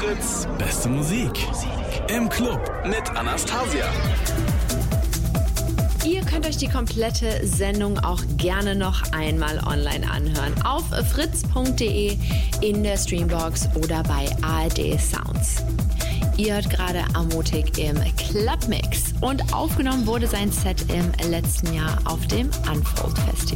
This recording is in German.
Fritz, beste Musik. Im Club mit Anastasia. Ihr könnt euch die komplette Sendung auch gerne noch einmal online anhören. Auf fritz.de, in der Streambox oder bei ARD Sounds. Ihr hört gerade Amotik im Clubmix und aufgenommen wurde sein Set im letzten Jahr auf dem Unfold Festival.